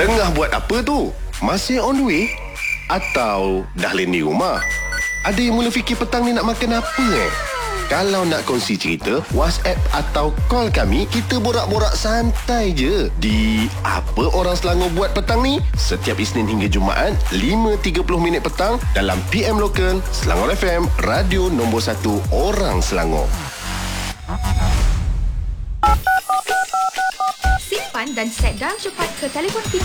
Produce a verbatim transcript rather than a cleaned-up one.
Tengah buat apa tu? Masih on the way? Atau dah landing rumah? Ada yang mula fikir petang ni nak makan apa eh? Kalau nak kongsi cerita, WhatsApp atau call kami, kita borak-borak santai je. Di Apa Orang Selangor Buat Petang ni, setiap Isnin hingga Jumaat, lima tiga puluh minit petang dalam P M Local, Selangor F M, radio nombor satu orang Selangor. Simpan dan set down cepat ke telefon